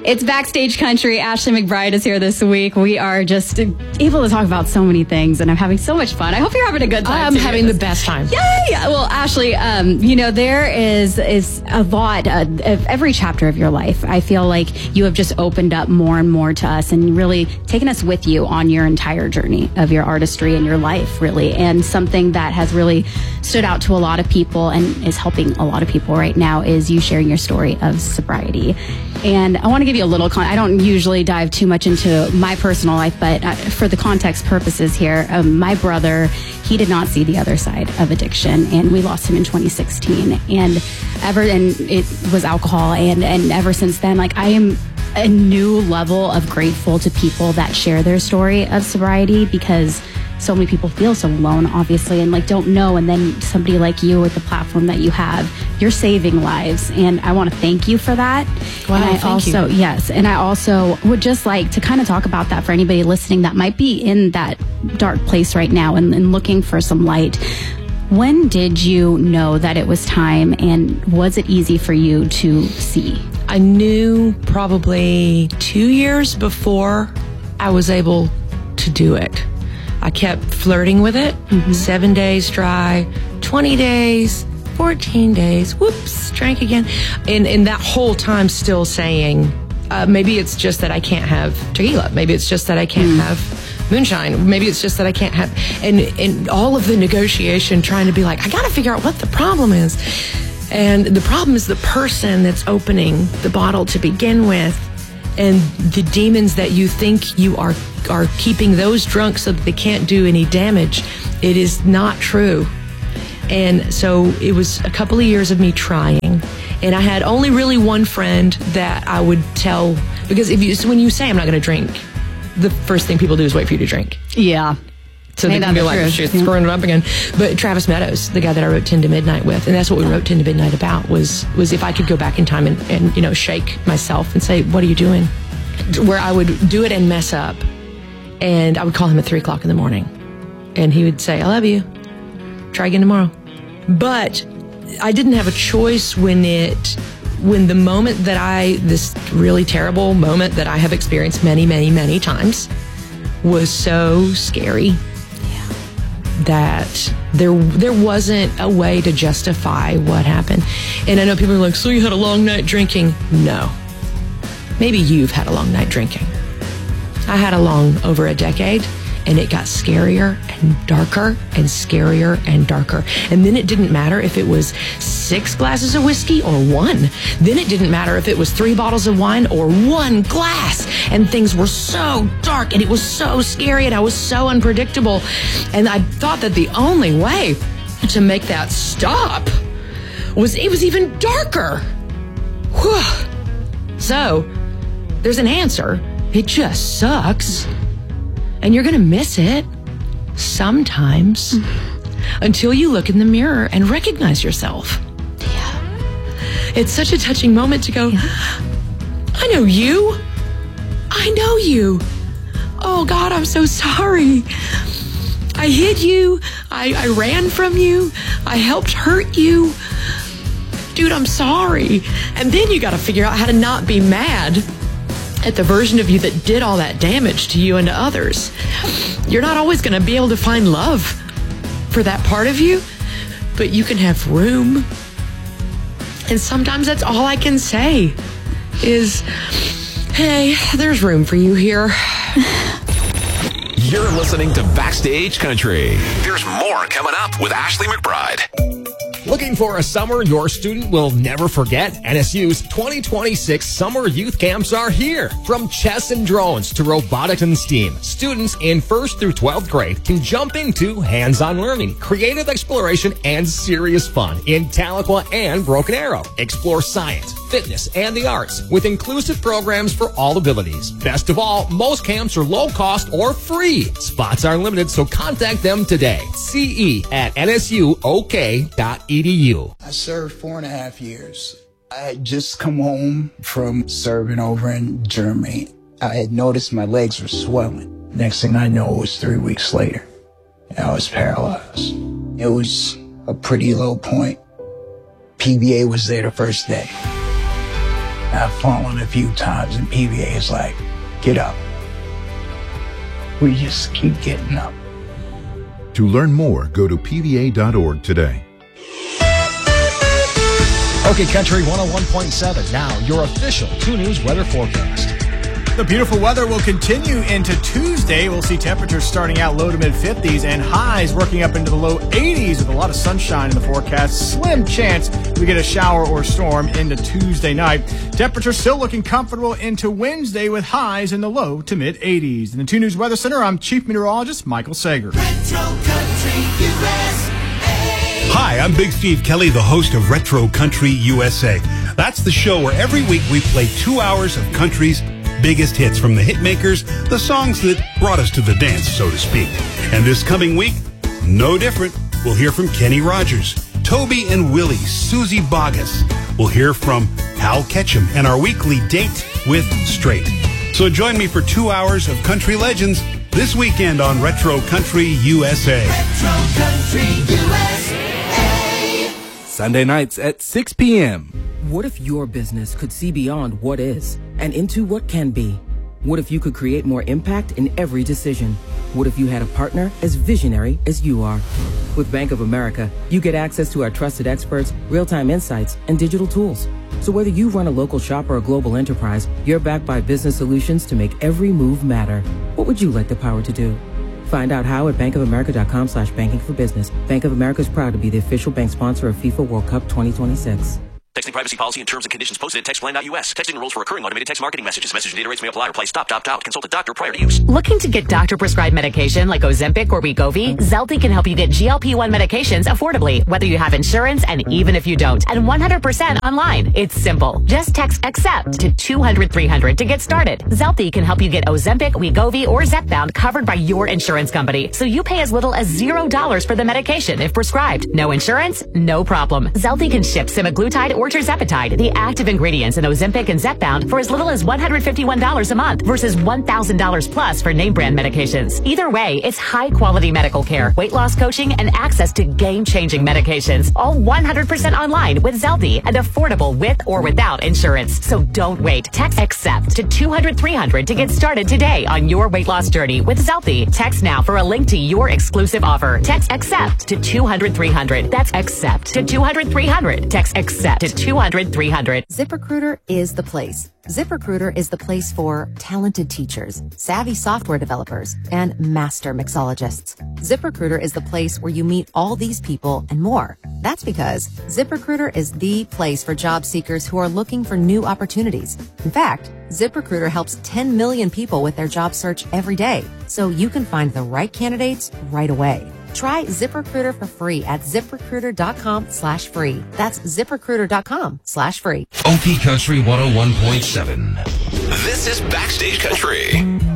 It's Backstage Country. Ashley McBryde is here this week. We are just able to talk about so many things, and I'm having so much fun. I hope you're having a good time. I'm having the best time. Yay! Well, Ashley, there is a lot of every chapter of your life. I feel like you have just opened up more and more to us and really taken us with you on your entire journey of your artistry and your life, really. And something that has really stood out to a lot of people and is helping a lot of people right now is you sharing your story of sobriety. And I want to give you a little I don't usually dive too much into my personal life, but for the context purposes here, my brother, he did not see the other side of addiction, and we lost him in 2016. And it was alcohol, and ever since then, like, I am a new level of grateful to people that share their story of sobriety, because so many people feel so alone, obviously, and like don't know. And then somebody like you with the platform that you have, you're saving lives. And I want to thank you for that. Wow, and thank you. Yes. And I also would just like to kind of talk about that for anybody listening that might be in that dark place right now and looking for some light. When did you know that it was time, and was it easy for you to see? I knew probably 2 years before I was able to do it. I kept flirting with it. 7 days dry, 20 days, 14 days, whoops, drank again. And that whole time still saying, maybe it's just that I can't have tequila. Maybe it's just that I can't have moonshine. Maybe it's just that I can't have, and all of the negotiation trying to be like, I got to figure out what the problem is. And the problem is the person that's opening the bottle to begin with, and the demons that you think you are keeping those drunk so that they can't do any damage. It is not true. And so it was a couple of years of me trying, and I had only really one friend that I would tell, because when you say I'm not going to drink, the first thing people do is wait for you to drink. Yeah. So they can be like, shit, screwing it up again. But Travis Meadows, the guy that I wrote 10 to Midnight with, and that's what we wrote 10 to Midnight about, was if I could go back in time and shake myself and say, what are you doing? Where I would do it and mess up. And I would call him at 3 o'clock in the morning. And he would say, I love you. Try again tomorrow. But I didn't have a choice when the moment that this really terrible moment that I have experienced many, many, many times was so scary. That there wasn't a way to justify what happened. And I know people are like, so you had a long night drinking? No. Maybe you've had a long night drinking. I had over a decade, and it got scarier and darker and scarier and darker. And then it didn't matter if it was 6 glasses of whiskey or 1. Then it didn't matter if it was 3 bottles of wine or 1 glass. And things were so dark, and it was so scary, and I was so unpredictable. And I thought that the only way to make that stop was it was even darker. Whew. So there's an answer. It just sucks. And you're going to miss it sometimes until you look in the mirror and recognize yourself. Yeah. It's such a touching moment to go, I know you. I know you. Oh, God, I'm so sorry. I hid you. I ran from you. I helped hurt you. Dude, I'm sorry. And then you got to figure out how to not be mad at the version of you that did all that damage to you and to others. You're not always going to be able to find love for that part of you, but you can have room. And sometimes that's all I can say is, hey, there's room for you here. You're listening to Backstage Country. There's more coming up with Ashley McBryde. Looking for a summer your student will never forget? NSU's 2026 summer youth camps are here. From chess and drones to robotics and STEAM, students in 1st through 12th grade can jump into hands-on learning, creative exploration, and serious fun in Tahlequah and Broken Arrow. Explore science, fitness, and the arts with inclusive programs for all abilities. Best of all, most camps are low cost or free. Spots are limited, so contact them today. ce@nsuok.edu. I served 4.5 years. I had just come home from serving over in Germany. I had noticed my legs were swelling. Next thing I know, it was 3 weeks later, and I was paralyzed. It was a pretty low point. PBA was there the first day. I've fallen a few times, and PVA is like, get up. We just keep getting up. To learn more, go to pva.org today. Okay, Country 101.7. Now, your official 2 News weather forecast. The beautiful weather will continue into Tuesday. We'll see temperatures starting out low to mid 50s and highs working up into the low 80s with a lot of sunshine in the forecast. Slim chance we get a shower or storm into Tuesday night. Temperatures still looking comfortable into Wednesday with highs in the low to mid 80s. In the 2 News Weather Center, I'm Chief Meteorologist Michael Sager. Retro Country USA. Hi, I'm Big Steve Kelly, the host of Retro Country USA. That's the show where every week we play 2 hours of country's biggest hits from the hit makers, the songs that brought us to the dance, so to speak. And this coming week, no different. We'll hear from Kenny Rogers, Toby and Willie, Susie Boggess. We'll hear from Hal Ketchum and our weekly date with Straight. So join me for 2 hours of country legends this weekend on Retro Country USA. Retro Country USA. Sunday nights at 6 p.m. What if your business could see beyond what is and into what can be? What if you could create more impact in every decision? What if you had a partner as visionary as you are? With Bank of America, you get access to our trusted experts, real-time insights, and digital tools. So whether you run a local shop or a global enterprise, you're backed by business solutions to make every move matter. What would you like the power to do? Find out how at bankofamerica.com/banking for business. Bank of America is proud to be the official bank sponsor of FIFA World Cup 2026. Texting privacy policy and terms and conditions posted at textplan.us. Texting rules for recurring automated text marketing messages. Message and data rates may apply. Reply stop, opt out. Consult a doctor prior to use. Looking to get doctor-prescribed medication like Ozempic or Wegovy? Zelty can help you get GLP-1 medications affordably, whether you have insurance and even if you don't. And 100% online. It's simple. Just text ACCEPT to 200-300 to get started. Zelty can help you get Ozempic, Wegovy, or Zepbound covered by your insurance company. So you pay as little as $0 for the medication if prescribed. No insurance? No problem. Zelty can ship semaglutide or tirzepatide, the active ingredients in Ozempic and Zepbound, for as little as $151 a month versus $1,000 plus for name brand medications. Either way, it's high quality medical care, weight loss coaching, and access to game-changing medications. All 100% online with Zelty and affordable with or without insurance. So don't wait. Text ACCEPT to 200-300 to get started today on your weight loss journey with Zelty. Text now for a link to your exclusive offer. Text ACCEPT to 200-300. That's ACCEPT to 200-300. Text ACCEPT to 200-300. ZipRecruiter is the place. ZipRecruiter is the place for talented teachers, savvy software developers, and master mixologists. ZipRecruiter is the place where you meet all these people and more. That's because ZipRecruiter is the place for job seekers who are looking for new opportunities. In fact, ZipRecruiter helps 10 million people with their job search every day, so you can find the right candidates right away. Try ZipRecruiter for free at ZipRecruiter.com/free. That's ZipRecruiter.com/free. OP Country 101.7. This is Backstage Country.